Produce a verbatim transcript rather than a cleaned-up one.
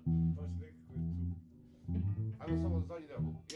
다시 내 거에 좀. 아니, 한번 사진이나 먹을게.